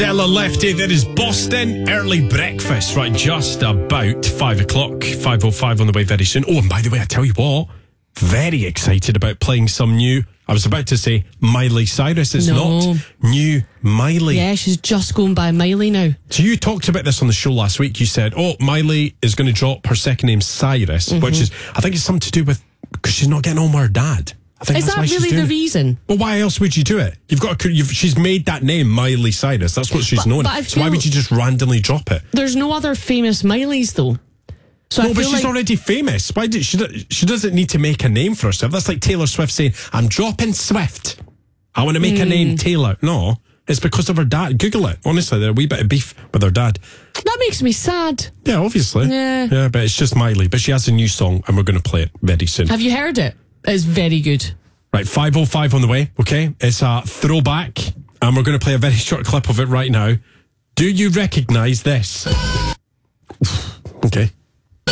Stella Lefty, there is Boston early breakfast, right, just about 5 o'clock, 5:05 on the way very soon. Oh, and by the way, I tell you what, very excited about playing some new, I was about to say Miley Cyrus, it's not new Miley. Yeah, she's just going by Miley now. So you talked about this on the show last week, you said, Miley is going to drop her second name Cyrus, which is, I think it's something to do with, because she's not getting on with her dad. I think Is that's that why she's really doing the it. reason? Well, why else would you do it? She's made that name Miley Cyrus. That's what she's known. but So why would you just randomly drop it? There's no other famous Mileys, though. So No, but she's already famous. Why did she doesn't need to make a name for herself. That's like Taylor Swift saying, I'm dropping Swift. I want to make a name Taylor. No, it's because of her dad. Google it. Honestly, they're a wee bit of beef with her dad. That makes me sad. Yeah, obviously. Yeah, but it's just Miley. But she has a new song and we're going to play it very soon. Have you heard it? It's very good. Right, 5:05 on the way, okay? It's a throwback, and we're going to play a very short clip of it right now. Do you recognise this? Okay.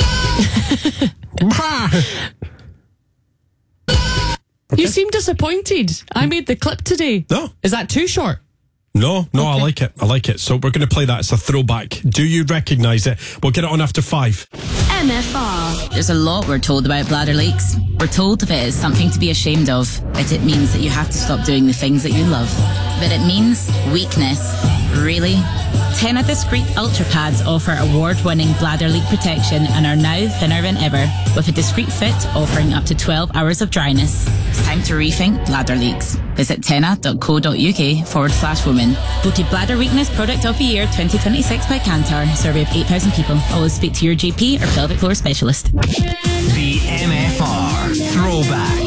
You seem disappointed. I made the clip today. No. Is that too short? No, I like it. So we're going to play that. It's a throwback. Do you recognise it? We'll get it on after 5. MFR. There's a lot we're told about bladder leaks. We're told that it is something to be ashamed of, that it means that you have to stop doing the things that you love. But it means weakness. Really? TENA Discreet Ultra Pads offer award-winning bladder leak protection and are now thinner than ever, with a discreet fit offering up to 12 hours of dryness. It's time to rethink bladder leaks. Visit tena.co.uk/women. Voted Bladder Weakness Product of the Year 2026 by Kantar. Survey of 8,000 people. Always speak to your GP or pelvic floor specialist. The MFR Throwback.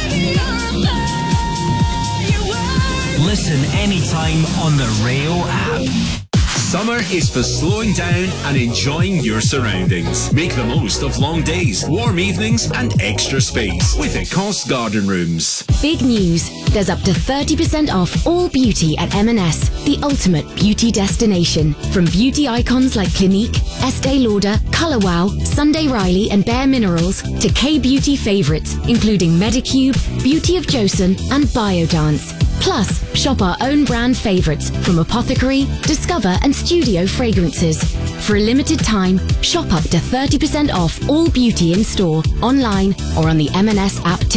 Listen anytime on the Rayo app. Summer is for slowing down and enjoying your surroundings. Make the most of long days, warm evenings, and extra space with Ecosse Garden Rooms. Big news. There's up to 30% off all beauty at M&S, the ultimate beauty destination. From beauty icons like Clinique, Estee Lauder, Colour Wow, Sunday Riley, and Bare Minerals, to K-beauty favourites, including Medicube, Beauty of Joseon, and Biodance. Plus, shop our own brand favourites from Apothecary, Discover, and Studio Fragrances. For a limited time, shop up to 30% off all beauty in store, online, or on the M&S app today.